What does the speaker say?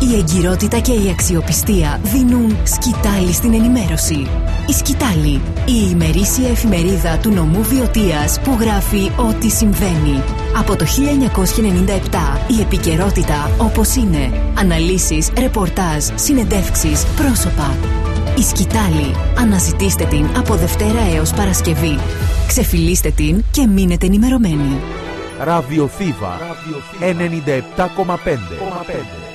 Η εγκυρότητα και η αξιοπιστία δίνουν σκητάλη στην ενημέρωση. Η Σκητάλη, η ημερήσια εφημερίδα του νομού Βιωτίας που γράφει ό,τι συμβαίνει. Από το 1997 η επικαιρότητα όπως είναι. Αναλύσεις, ρεπορτάζ, συνεντεύξεις, πρόσωπα. Η Σκητάλη. Αναζητήστε την από Δευτέρα έως Παρασκευή. Ξεφυλίστε την και μείνετε ενημερωμένοι. Ραδιοθήβα 97,5.